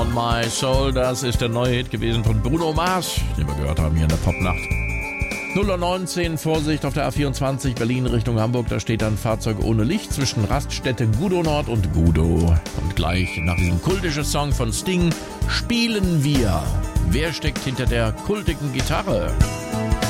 On My Soul, das ist der neue Hit gewesen von Bruno Mars, den wir gehört haben hier in der Popnacht. 0:19 Uhr, Vorsicht auf der A24 Berlin Richtung Hamburg, da steht ein Fahrzeug ohne Licht zwischen Raststätte Gudo Nord und Gudo. Und gleich nach diesem kultischen Song von Sting spielen wir. Wer steckt hinter der kultigen Gitarre?